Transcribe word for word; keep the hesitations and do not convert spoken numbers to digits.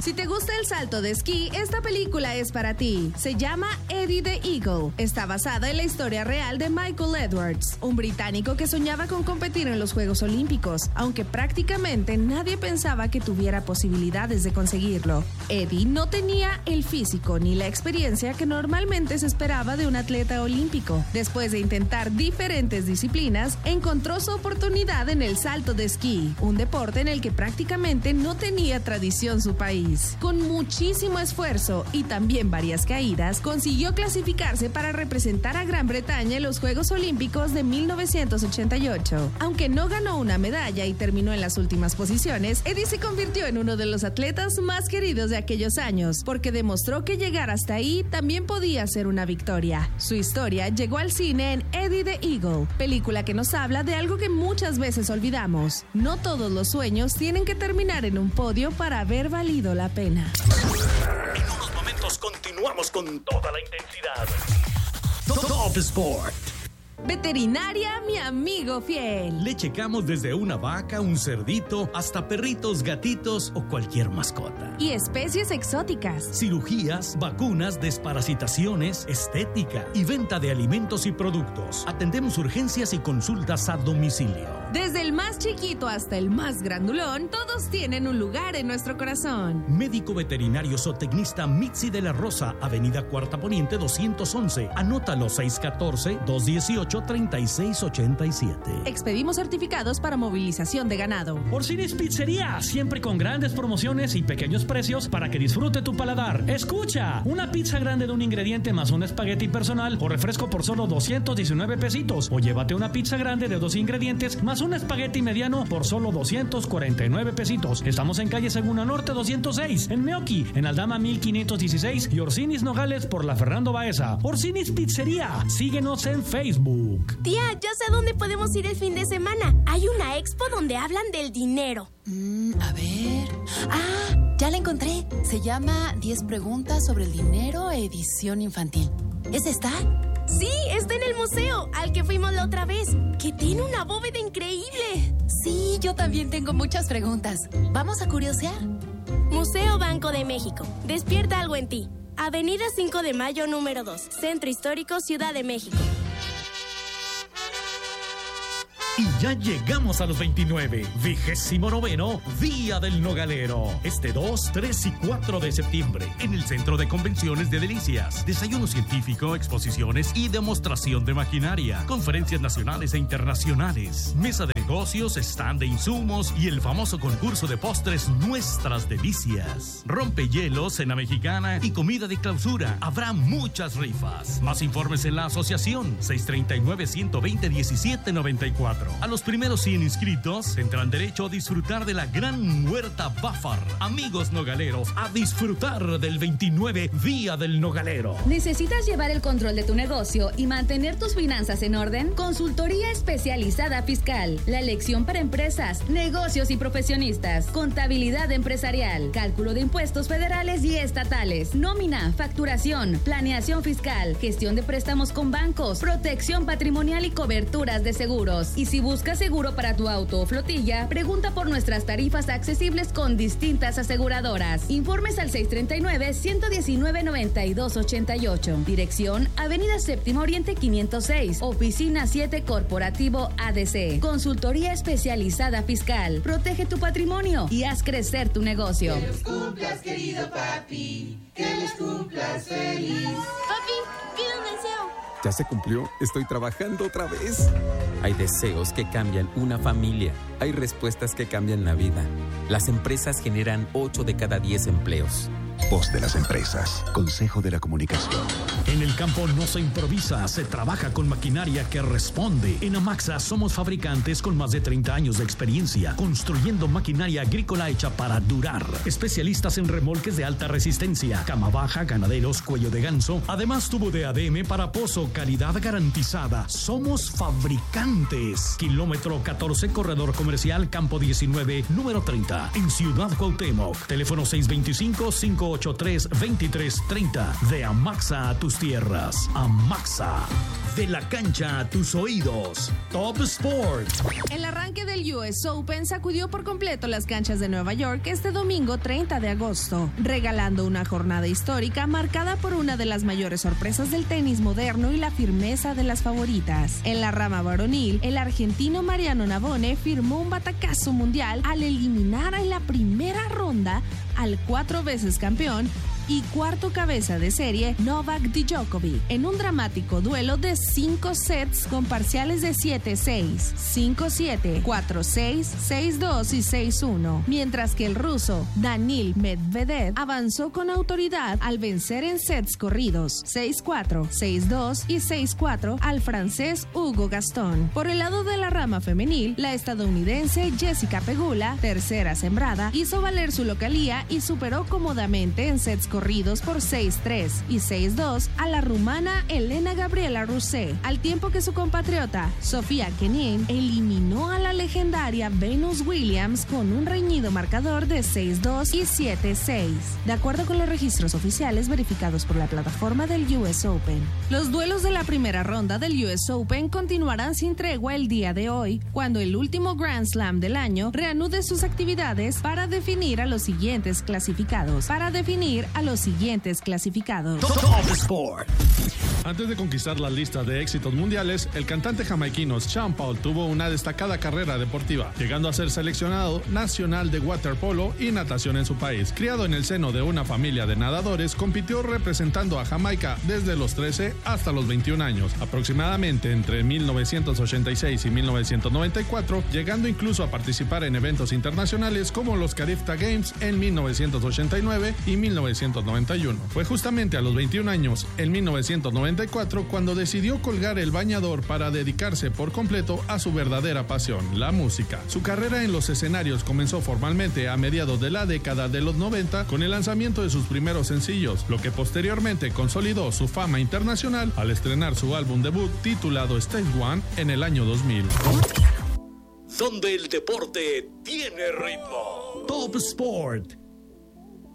Si te gusta el salto de esquí, esta película es para ti. Se llama Eddie the Eagle. Está basada en la historia real de Michael Edwards, un británico que soñaba con competir en los Juegos Olímpicos, aunque prácticamente nadie pensaba que tuviera posibilidades de conseguirlo. Eddie no tenía el físico ni la experiencia que normalmente se esperaba de un atleta olímpico. Después de intentar diferentes disciplinas, encontró su oportunidad en el salto de esquí, un deporte en el que prácticamente no tenía tradición su país. Con muchísimo esfuerzo y también varias caídas, consiguió clasificarse para representar a Gran Bretaña en los Juegos Olímpicos de mil novecientos ochenta y ocho. Aunque no ganó una medalla y terminó en las últimas posiciones, Eddie se convirtió en uno de los atletas más queridos de aquellos años, porque demostró que llegar hasta ahí también podía ser una victoria. Su historia llegó al cine en Eddie the Eagle, película que nos habla de algo que muchas veces olvidamos. No todos los sueños tienen que terminar en un podio para haber valido la pena. En unos momentos continuamos con toda la intensidad. Top Sport. Veterinaria, mi amigo fiel. Le checamos desde una vaca, un cerdito, hasta perritos, gatitos o cualquier mascota. Y especies exóticas. Cirugías, vacunas, desparasitaciones, estética y venta de alimentos y productos. Atendemos urgencias y consultas a domicilio. Desde el más chiquito hasta el más grandulón, todos tienen un lugar en nuestro corazón. Médico veterinario zootecnista Mitzi de la Rosa, Avenida Cuarta Poniente doscientos once. Anótalo seis uno cuatro, dos uno ocho, tres seis ocho siete. Expedimos certificados para movilización de ganado. Orsinis Pizzería, siempre con grandes promociones y pequeños precios para que disfrute tu paladar. Escucha, una pizza grande de un ingrediente más un espagueti personal o refresco por solo doscientos diecinueve pesitos. O llévate una pizza grande de dos ingredientes más un espagueti mediano por solo doscientos cuarenta y nueve pesitos. Estamos en calle Segunda Norte doscientos seis, en Meoqui, en Aldama mil quinientos dieciséis y Orsinis Nogales por la Fernando Baeza. Orsinis Pizzería, síguenos en Facebook. Tía, ya sé a dónde podemos ir el fin de semana. Hay una expo donde hablan del dinero. Mm, a ver... ¡Ah! Ya la encontré. Se llama diez preguntas sobre el dinero, edición infantil. ¿Es esta? Sí, está en el museo, al que fuimos la otra vez, que tiene una bóveda increíble. Sí, yo también tengo muchas preguntas. ¿Vamos a curiosear? Museo Banco de México. Despierta algo en ti. Avenida cinco de Mayo, número dos. Centro Histórico, Ciudad de México. Y ya llegamos a los veintinueve, vigésimo noveno Día del Nogalero. Este dos, tres y cuatro de septiembre, en el Centro de Convenciones de Delicias. Desayuno científico, exposiciones y demostración de maquinaria. Conferencias nacionales e internacionales. Mesa de negocios, stand de insumos y el famoso concurso de postres Nuestras Delicias. Rompehielos, cena mexicana y comida de clausura. Habrá muchas rifas. Más informes en la asociación seis tres nueve, uno dos cero, uno siete nueve cuatro. A los primeros cien inscritos tendrán derecho a disfrutar de la gran huerta Bafar. Amigos nogaleros, a disfrutar del veintinueve Día del Nogalero. ¿Necesitas llevar el control de tu negocio y mantener tus finanzas en orden? Consultoría especializada fiscal. La elección para empresas, negocios y profesionistas. Contabilidad empresarial. Cálculo de impuestos federales y estatales. Nómina, facturación, planeación fiscal. Gestión de préstamos con bancos. Protección patrimonial y coberturas de seguros. Y si buscas seguro para tu auto o flotilla, pregunta por nuestras tarifas accesibles con distintas aseguradoras. Informes al seis tres nueve, uno uno nueve, nueve dos ocho ocho. Dirección, Avenida Séptima Oriente quinientos seis. Oficina siete Corporativo A D C. Consultoría especializada fiscal. Protege tu patrimonio y haz crecer tu negocio. Que los cumplas, querido papi. Que los cumplas feliz. Papi, pide un deseo. ¿Ya se cumplió? Estoy trabajando otra vez. Hay deseos que cambian una familia. Hay respuestas que cambian la vida. Las empresas generan ocho de cada diez empleos. Voz de las empresas. Consejo de la Comunicación. En el campo no se improvisa, se trabaja con maquinaria que responde. En Amaxa somos fabricantes con más de treinta años de experiencia, construyendo maquinaria agrícola hecha para durar. Especialistas en remolques de alta resistencia, cama baja, ganaderos, cuello de ganso. Además, tubo de A D M para pozo, calidad garantizada. Somos fabricantes. Kilómetro catorce, corredor comercial, campo diecinueve, número treinta, en Ciudad Cuauhtémoc. Teléfono seis dos cinco, cinco ocho tres, dos tres tres cero. De Amaxa a tus tierras. Amaxa. De la cancha a tus oídos. Top Sport. El arranque del U S Open sacudió por completo las canchas de Nueva York este domingo treinta de agosto, regalando una jornada histórica marcada por una de las mayores sorpresas del tenis moderno y la firmeza de las favoritas. En la rama varonil, el argentino Mariano Navone firmó un batacazo mundial al eliminar en la primera ronda al cuatro veces campeón y cuarto cabeza de serie Novak Djokovic en un dramático duelo de cinco sets con parciales de siete seis, cinco siete, cuatro seis, seis dos y seis uno, mientras que el ruso Danil Medvedev avanzó con autoridad al vencer en sets corridos seis cuatro, seis dos y seis cuatro al francés Hugo Gaston. Por el lado de la rama femenil, la estadounidense Jessica Pegula, tercera sembrada, hizo valer su localía y superó cómodamente en sets corridos por seis tres y seis dos a la rumana Elena Gabriela Rousset, al tiempo que su compatriota Sofía Kenin eliminó a la legendaria Venus Williams con un reñido marcador de seis dos y siete seis, de acuerdo con los registros oficiales verificados por la plataforma del U S Open. Los duelos de la primera ronda del U S Open continuarán sin tregua el día de hoy, cuando el último Grand Slam del año reanude sus actividades para definir a los siguientes clasificados. Para definir a los siguientes clasificados. Top Sport. Antes de conquistar la lista de éxitos mundiales, el cantante jamaiquino Sean Paul tuvo una destacada carrera deportiva, llegando a ser seleccionado nacional de waterpolo y natación en su país. Criado en el seno de una familia de nadadores, compitió representando a Jamaica desde los trece hasta los veintiún años, aproximadamente entre mil novecientos ochenta y seis y mil novecientos noventa y cuatro, llegando incluso a participar en eventos internacionales como los Carifta Games en mil novecientos ochenta y nueve y mil novecientos noventa y uno. Fue justamente a los veintiún años, en mil novecientos noventa y cuatro, cuando decidió colgar el bañador para dedicarse por completo a su verdadera pasión, la música. Su carrera en los escenarios comenzó formalmente a mediados de la década de los noventa con el lanzamiento de sus primeros sencillos, lo que posteriormente consolidó su fama internacional al estrenar su álbum debut titulado Stage One en el año dos mil. Donde el deporte tiene ritmo. Top Sport.